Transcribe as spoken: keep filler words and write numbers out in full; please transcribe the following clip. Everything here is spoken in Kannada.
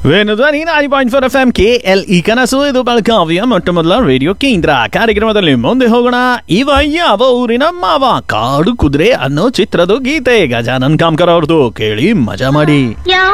Venudhwani nine point four F M K L ಈ ಕನಸು ಇದು ಬೆಳಗಾವಿಯ ಮೊಟ್ಟ ಮೊದಲ ರೇಡಿಯೋ ಕೇಂದ್ರ. ಕಾರ್ಯಕ್ರಮದಲ್ಲಿ ಮುಂದೆ ಹೋಗೋಣ. ಇವ ಯಾವ ಊರಿನ ಮಾವ, ಕಾಡು ಕುದುರೆ ಅನ್ನೋ ಚಿತ್ರದ ಗೀತೆ ಗಜಾನನ್ ಕಾಮ್ಕರ್ ಅವ್ರದ್ದು. ಕೇಳಿ ಮಜಾ ಮಾಡಿ.